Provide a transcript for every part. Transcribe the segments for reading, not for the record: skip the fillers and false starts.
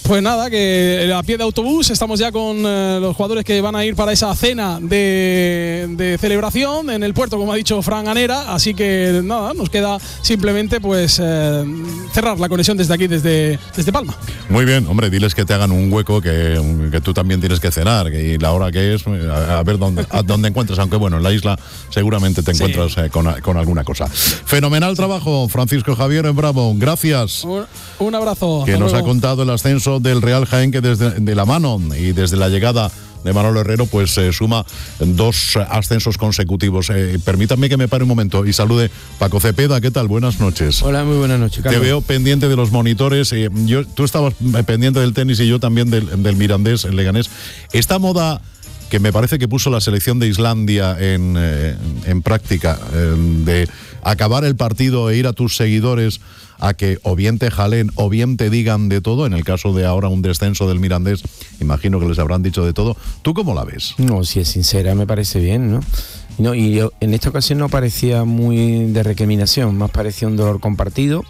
Pues nada, que a pie de autobús estamos ya con los jugadores que van a ir para esa cena de celebración en el puerto, como ha dicho Fran Anera, así que nada, nos queda simplemente pues cerrar la conexión desde aquí, desde Palma. Muy bien, hombre, diles que te hagan un hueco, que tú también tienes que cenar, y la hora que es, a ver dónde encuentras, aunque bueno, en la isla seguramente te encuentras con alguna cosa. Fenomenal trabajo, Francisco Javier en Bravo, gracias. Un abrazo. Que nos ha contado el ascenso del Real Jaén, que desde de la mano y desde la llegada de Manolo Herrero pues suma 2 ascensos consecutivos. Permítanme que me pare un momento y salude Paco Cepeda. ¿Qué tal? Buenas noches. Hola, muy buenas noches, Carlos. Te veo pendiente de los monitores. Tú estabas pendiente del tenis y yo también del Mirandés, el Leganés. Esta moda que me parece que puso la selección de Islandia en práctica, de acabar el partido e ir a tus seguidores a que o bien te jalen o bien te digan de todo, en el caso de ahora un descenso del Mirandés, imagino que les habrán dicho de todo. ¿Tú cómo la ves? No, si es sincera, me parece bien, ¿no? No, y yo, en esta ocasión no parecía muy de recriminación, más parecía un dolor compartido.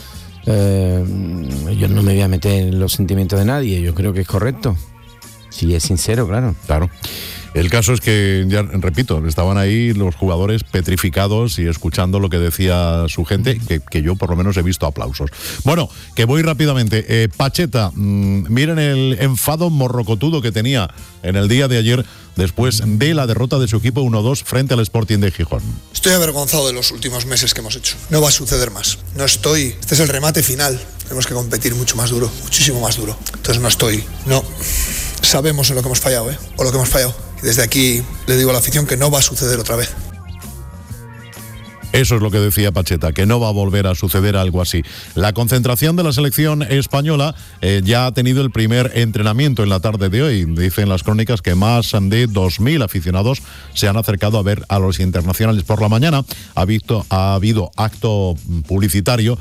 Yo no me voy a meter en los sentimientos de nadie, yo creo que es correcto. Si es sincero, claro. Claro. El caso es que, ya repito, estaban ahí los jugadores petrificados y escuchando lo que decía su gente, que yo por lo menos he visto aplausos. Bueno, que voy rápidamente. Pacheta, miren el enfado morrocotudo que tenía en el día de ayer después de la derrota de su equipo 1-2 frente al Sporting de Gijón. Estoy avergonzado de los últimos meses que hemos hecho. No va a suceder más. Este es el remate final. Tenemos que competir mucho más duro, muchísimo más duro. Entonces no sabemos en lo que hemos fallado, o lo que hemos fallado. Y desde aquí le digo a la afición que no va a suceder otra vez. Eso es lo que decía Pacheta, que no va a volver a suceder algo así. La concentración de la selección española ya ha tenido el primer entrenamiento en la tarde de hoy. Dicen las crónicas que más de 2.000 aficionados se han acercado a ver a los internacionales. Por la mañana ha habido acto publicitario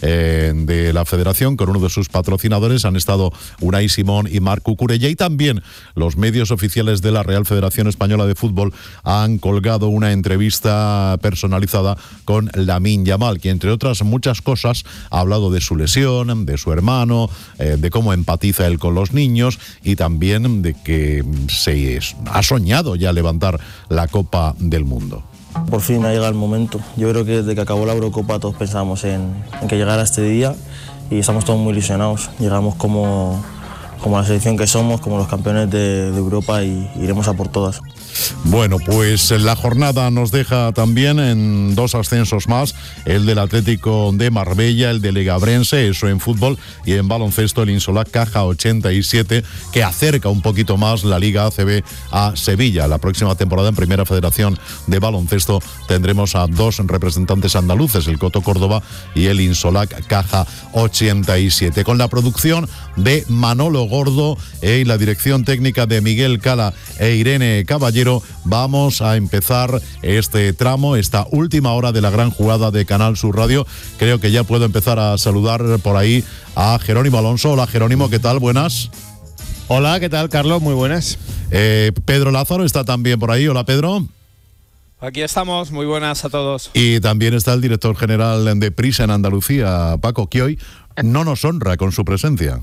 de la federación con uno de sus patrocinadores. Han estado Unai Simón y Marc Cucurella, y también los medios oficiales de la Real Federación Española de Fútbol han colgado una entrevista personalizada con Lamine Yamal, que entre otras muchas cosas ha hablado de su lesión, de su hermano, de cómo empatiza él con los niños, y también de que ha soñado ya levantar la Copa del Mundo. Por fin ha llegado el momento. Yo creo que desde que acabó la Eurocopa todos pensábamos en que llegara este día, y estamos todos muy ilusionados. Llegamos como la selección que somos, como los campeones de Europa, y iremos a por todas. Bueno, pues la jornada nos deja también en 2 ascensos más, el del Atlético de Marbella, el de Legabrense, eso en fútbol, y en baloncesto el Insolac Caja 87, que acerca un poquito más la Liga ACB a Sevilla. La próxima temporada en Primera Federación de Baloncesto tendremos a 2 representantes andaluces, el Coto Córdoba y el Insolac Caja 87, con la producción de Manolo Gordo y la dirección técnica de Miguel Cala e Irene Caballero. Vamos a empezar este tramo, esta última hora de la gran jugada de Canal Sur Radio. Creo que ya puedo empezar a saludar por ahí a Jerónimo Alonso. Hola, Jerónimo, ¿qué tal? Buenas. Hola, ¿qué tal, Carlos? Muy buenas. Pedro Lázaro está también por ahí. Hola, Pedro. Aquí estamos, muy buenas a todos. Y también está el director general de Prisa en Andalucía, Paco, que hoy no nos honra con su presencia.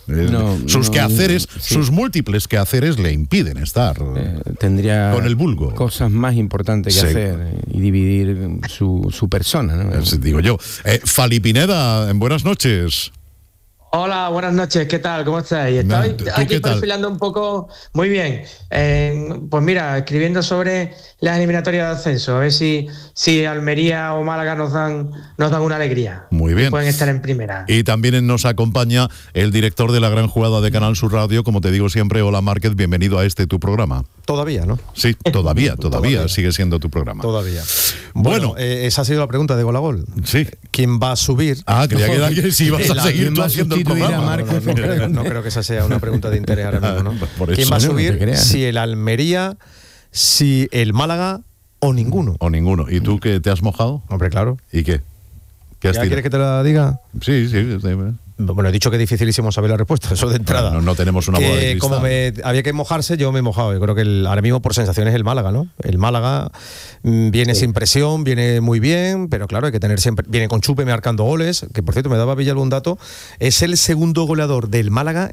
Sus quehaceres, sí. Sus múltiples quehaceres le impiden estar tendría con el vulgo. Cosas más importantes que hacer y dividir su persona, ¿no? Digo yo. Fali Pineda, buenas noches. Hola, buenas noches, ¿qué tal? ¿Cómo estáis? Estoy aquí perfilando un poco. Muy bien. Pues mira, escribiendo sobre las eliminatorias de ascenso, a ver si Almería o Málaga nos dan una alegría. Muy bien. Pueden estar en primera. Y también nos acompaña el director de la gran jugada de Canal Sur Radio, como te digo siempre. Hola, Márquez, bienvenido a tu programa. Todavía, ¿no? Sí, todavía sigue siendo tu programa. Todavía. Bueno, esa ha sido la pregunta de Gol a Gol. Sí. ¿Quién va a subir? Creía que si ibas a seguir tú haciendo el programa. No creo que esa sea una pregunta de interés ahora mismo, ¿no? ¿Quién va a subir? Si el Almería, si el Málaga o ninguno. ¿Y tú que te has mojado? Hombre, claro. ¿Y qué? ¿Ya quieres que te la diga? Sí. Bueno, he dicho que es dificilísimo saber la respuesta, eso de entrada. No tenemos una bola de cristal. Como había que mojarse, yo me he mojado. Yo creo que ahora mismo por sensaciones el Málaga, ¿no? El Málaga viene sin presión, viene muy bien, pero claro, hay que tener siempre... Viene con Chupe marcando goles, que por cierto me daba Villalba un dato, es el segundo goleador del Málaga